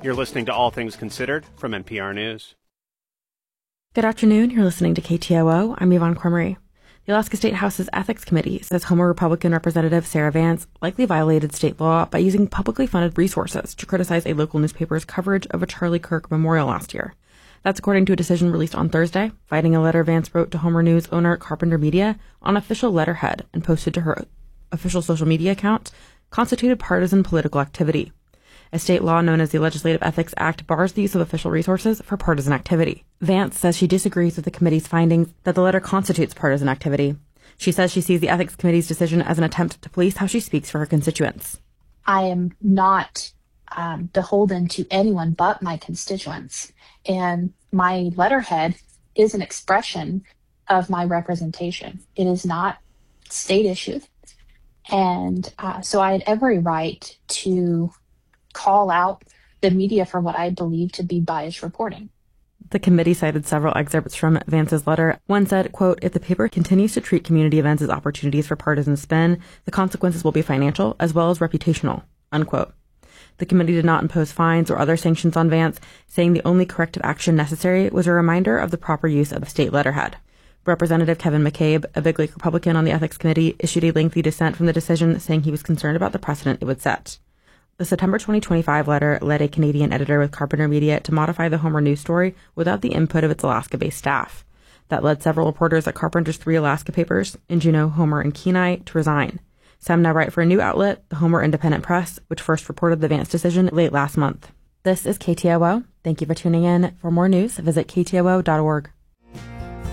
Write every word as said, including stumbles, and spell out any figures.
You're listening to All Things Considered from N P R News. Good afternoon. You're listening to K T O O. I'm Yvonne Cormery. The Alaska State House's Ethics Committee says Homer Republican Representative Sarah Vance likely violated state law by using publicly funded resources to criticize a local newspaper's coverage of a Charlie Kirk memorial last year. That's according to a decision released on Thursday, citing a letter Vance wrote to Homer News owner Carpenter Media on official letterhead and posted to her official social media account, constituted partisan political activity. A state law known as the Legislative Ethics Act bars the use of official resources for partisan activity. Vance says she disagrees with the committee's findings that the letter constitutes partisan activity. She says she sees the Ethics Committee's decision as an attempt to police how she speaks for her constituents. I am not um, beholden to anyone but my constituents, and my letterhead is an expression of my representation. It is not state issued, and uh, so I had every right to call out the media for what I believe to be biased reporting. The committee cited several excerpts from Vance's letter. One said, quote, "If the paper continues to treat community events as opportunities for partisan spin, the consequences will be financial as well as reputational," unquote. The committee did not impose fines or other sanctions on Vance, saying the only corrective action necessary was a reminder of the proper use of the state letterhead. Representative Kevin McCabe, a big league Republican on the Ethics Committee, issued a lengthy dissent from the decision, saying he was concerned about the precedent it would set. The September twenty twenty-five letter led a Canadian editor with Carpenter Media to modify the Homer News story without the input of its Alaska-based staff. That led several reporters at Carpenter's three Alaska papers, in Juneau, Homer, and Kenai, to resign. Some now write for a new outlet, the Homer Independent Press, which first reported the Vance decision late last month. This is K T O O. Thank you for tuning in. For more news, visit K T O O dot org.